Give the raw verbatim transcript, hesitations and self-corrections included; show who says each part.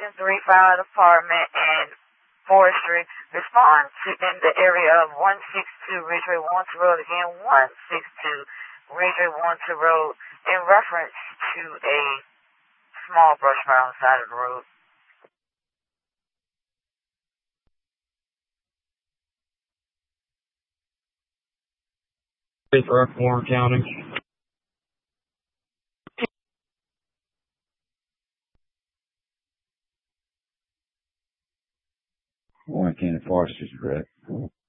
Speaker 1: Section three Fire Department and Forestry respond to in the area of one sixty-two Ridgeway Warrenton Road. Again, one sixty-two Ridgeway Warrenton Road in reference to a small brush fire on the side of the road.
Speaker 2: For Warren County.
Speaker 3: Warren County Forestry's direct.